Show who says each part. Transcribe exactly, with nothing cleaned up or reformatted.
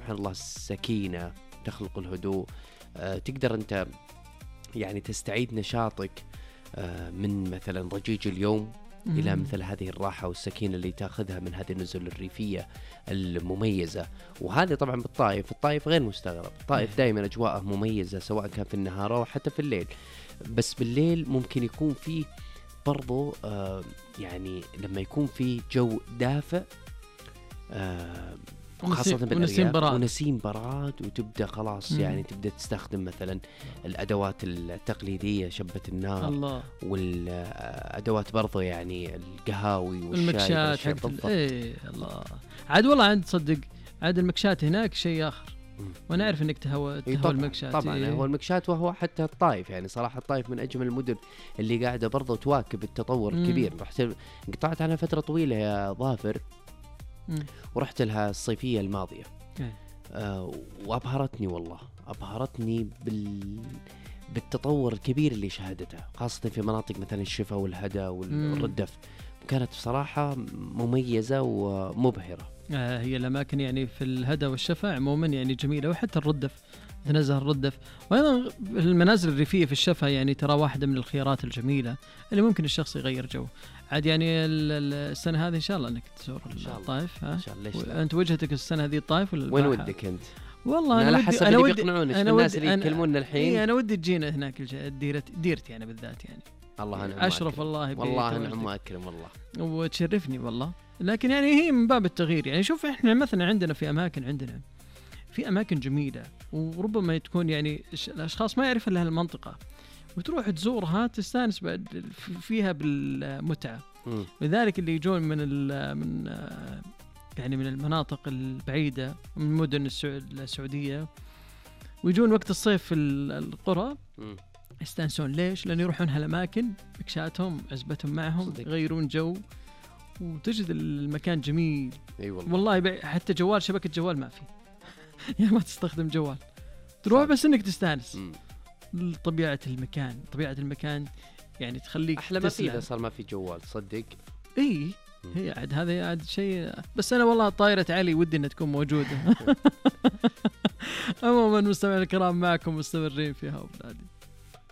Speaker 1: سبحان الله السكينة، تخلق الهدوء. آه تقدر أنت يعني تستعيد نشاطك آه من مثلا ضجيج اليوم مم. إلى مثل هذه الراحة والسكينة اللي تأخذها من هذه النزل الريفية المميزة. وهذا طبعا بالطائف، الطائف غير مستغرب، الطائف دائما أجواءه مميزة سواء كان في النهار أو حتى في الليل. بس بالليل ممكن يكون فيه برضو آه يعني لما يكون فيه جو دافئ آه وخاصة
Speaker 2: ونسيم براد
Speaker 1: ونسيم براد وتبدأ خلاص مم. يعني تبدأ تستخدم مثلا الأدوات التقليدية، شبة النار الله. والأدوات برضو يعني القهاوي
Speaker 2: والمكشات حق ايه الله. عاد والله عند تصدق عاد المكشات هناك شيء آخر. وانا اعرف انك تهوى تهوى
Speaker 1: طبعًا
Speaker 2: المكشات
Speaker 1: طبعا إيه؟ هو المكشات وهو حتى الطائف يعني صراحه الطائف من اجمل المدن اللي قاعده برضو تواكب التطور مم. الكبير. رحت قطعت عنها فتره طويله يا ظافر مم. ورحت لها الصيفيه الماضيه آه وابهرتني والله، ابهرتني بال بالتطور الكبير اللي شهدته، خاصه في مناطق مثلا الشفا والهدى والردف. كانت بصراحه مميزه ومبهره.
Speaker 2: آه هي الأماكن يعني في الهدى والشفا عموما يعني جميلة، وحتى الردف تنزه الردف. وأيضا المنازل الريفية في الشفا يعني ترى واحدة من الخيارات الجميلة اللي ممكن الشخص يغير جو. عاد يعني السنة هذه إن شاء الله أنك تزور الطائف. ها؟ أنت وجهتك السنة هذه الطائف ولا
Speaker 1: وين ودك أنت؟
Speaker 2: والله
Speaker 1: أنا
Speaker 2: أنا
Speaker 1: على حسب
Speaker 2: أنا
Speaker 1: اللي
Speaker 2: ودي
Speaker 1: بيقنعونك
Speaker 2: أنا
Speaker 1: الناس
Speaker 2: ودي
Speaker 1: اللي يكلمونا الحين.
Speaker 2: أنا ودي تجينا هناك ديرتي ديرتي أنا بالذات يعني.
Speaker 1: الله نعم
Speaker 2: أشرف الله
Speaker 1: والله نعم أكرم والله
Speaker 2: وتشرفني والله. لكن يعني هي من باب التغيير. يعني شوف إحنا مثلا عندنا في أماكن عندنا في أماكن جميلة وربما تكون يعني الأشخاص ما يعرفون لها المنطقة، وتروح تزورها تستانس بعد فيها بالمتعة. لذلك اللي يجون من من يعني من المناطق البعيدة من مدن السعودية ويجون وقت الصيف في القرى يستانسون. ليش؟ لأن يروحون هالأماكن مكشاتهم عزبتهم معهم يغيرون جو وتجد المكان جميل.
Speaker 1: أي والله.
Speaker 2: والله حتى جوال شبكة جوال ما في يعني ما تستخدم جوال، تروح بس إنك تستانس طبيعة المكان. طبيعة المكان يعني تخليك
Speaker 1: أحلى ما فيه إذا صار ما في جوال تصدق.
Speaker 2: إيه هي عاد هذا عاد شيء. بس أنا والله طائرة علي ودي إنها تكون موجودة. عموما مستمعينا الكرام معكم مستمرين في هوا بلادي.